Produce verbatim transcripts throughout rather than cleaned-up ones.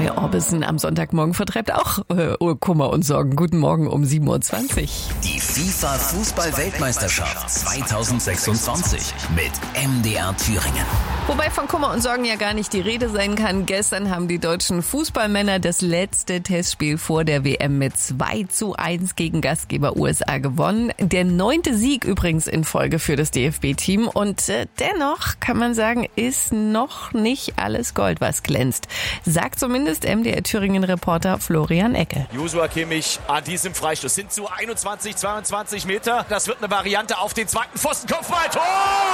Roy Orbison am Sonntagmorgen vertreibt auch äh, Kummer und Sorgen. Guten Morgen um sieben Uhr zwanzig. Die FIFA-Fußball-Weltmeisterschaft zweitausendsechsundzwanzig mit M D R Thüringen. Wobei von Kummer und Sorgen ja gar nicht die Rede sein kann. Gestern haben die deutschen Fußballmänner das letzte Testspiel vor der W M mit zwei zu eins gegen Gastgeber U S A gewonnen. Der neunte Sieg übrigens in Folge für das D F B-Team. Und äh, dennoch kann man sagen, ist noch nicht alles Gold, was glänzt. Sagt zumindest M D R Thüringen-Reporter Florian Ecke. Joshua Kimmich an diesem Freistoß sind zu einundzwanzig, zweiundzwanzig Meter. Das wird eine Variante auf den zweiten Pfosten. Kopfball, Tor!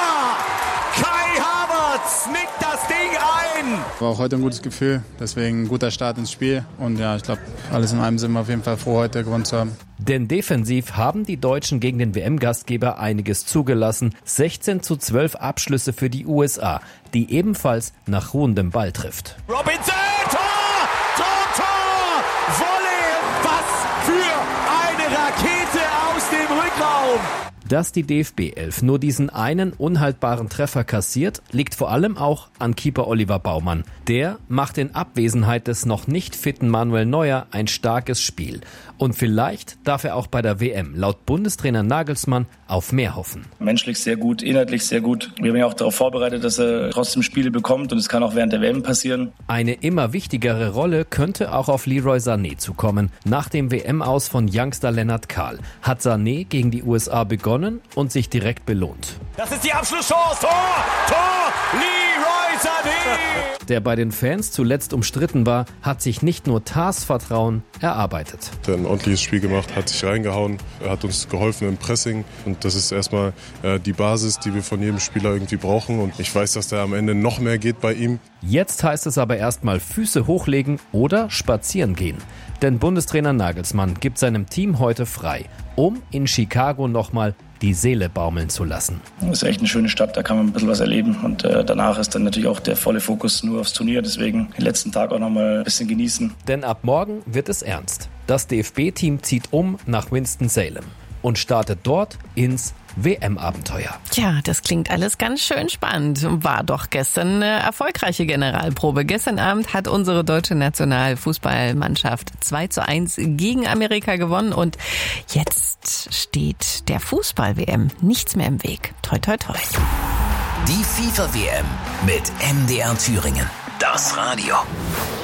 Kai Havertz nickt das Ding ein. War auch heute ein gutes Gefühl, deswegen ein guter Start ins Spiel. Und ja, ich glaube, alles in allem sind wir auf jeden Fall froh, heute gewonnen zu haben. Denn defensiv haben die Deutschen gegen den W M-Gastgeber einiges zugelassen. sechzehn zu zwölf Abschlüsse für die U S A, die ebenfalls nach ruhendem Ball trifft. Robinson, Tor! Tor, Tor! Volley, was für eine Rakete aus dem Rückraum! Dass die D F B elf nur diesen einen unhaltbaren Treffer kassiert, liegt vor allem auch an Keeper Oliver Baumann. Der macht in Abwesenheit des noch nicht fitten Manuel Neuer ein starkes Spiel. Und vielleicht darf er auch bei der W M laut Bundestrainer Nagelsmann auf mehr hoffen. Menschlich sehr gut, inhaltlich sehr gut. Wir haben ja auch darauf vorbereitet, dass er trotzdem Spiele bekommt und es kann auch während der W M passieren. Eine immer wichtigere Rolle könnte auch auf Leroy Sané zukommen. Nach dem W M-Aus von Youngster Lennart Kahl hat Sané gegen die U S A begonnen und sich direkt belohnt. Das ist die Abschlusschance. Tor! Tor! Leroy Sané! Der bei den Fans zuletzt umstritten war, hat sich nicht nur Tars Vertrauen erarbeitet. Er hat ein ordentliches Spiel gemacht, hat sich reingehauen, er hat uns geholfen im Pressing. Und das ist erstmal äh, die Basis, die wir von jedem Spieler irgendwie brauchen. Und ich weiß, dass da am Ende noch mehr geht bei ihm. Jetzt heißt es aber erstmal Füße hochlegen oder spazieren gehen. Denn Bundestrainer Nagelsmann gibt seinem Team heute frei, um in Chicago nochmal die Seele baumeln zu lassen. Das ist echt eine schöne Stadt, da kann man ein bisschen was erleben. Und äh, danach ist dann natürlich auch der volle Fokus nur aufs Turnier. Deswegen den letzten Tag auch nochmal ein bisschen genießen. Denn ab morgen wird es ernst. Das D F B-Team zieht um nach Winston-Salem und startet dort ins W M-Abenteuer. Tja, das klingt alles ganz schön spannend. War doch gestern eine erfolgreiche Generalprobe. Gestern Abend hat unsere deutsche Nationalfußballmannschaft zwei zu eins gegen Amerika gewonnen und jetzt steht der Fußball-W M nichts mehr im Weg. Toi, toi, toi. Die FIFA-W M mit M D R Thüringen. Das Radio.